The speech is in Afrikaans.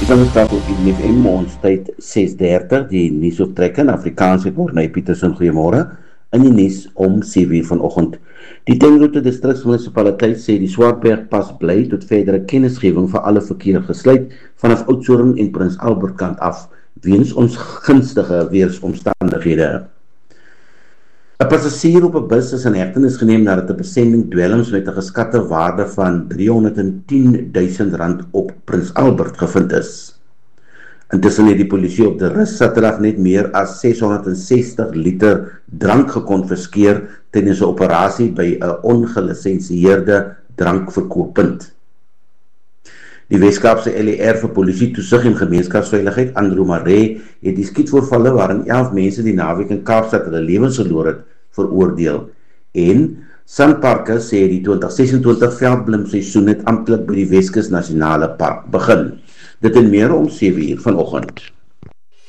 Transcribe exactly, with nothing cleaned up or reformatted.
Ek kan gestap op die F M, ons tyd ses dertig, die nuus optrek in Afrikaans het word, Corné Petersen, goeiemôre, in die nuus om sewe uur vanoggend. Die Tengroete Distriksmunisipaliteit sê die Swartbergpas bly tot verdere kennisgewing vir alle verkeer gesluit vanaf Oudtshoorn en Prins Albert kant af, weens ons gunstige weersomstandighede. 'n Passasier op 'n bus is in hegtenis geneem nadat 'n besending dwelms met 'n geskatte waarde van driehonderdtien-duisend rand op Prins Albert gevind is. Intussen het die polisie op die rus Saterdag net meer as seshonderdsestig liter drank gekonfiskeer tydens 'n operasie by 'n ongelisensieerde drankverkooppunt. Die Weskaapse L E R vir Polisie Toesig en Gemeenskapsveiligheid, Andrew Maree, het die skietvoorvalle waarin elf mense die naweek in Kaapstad hulle lewens verloor het, veroordeel. En Sanparks sê die twintig sesentwintig veldblimseisoen het amptelik by die Weskus Nasionale Park begin. Dit en meer om sewe uur vanoggend.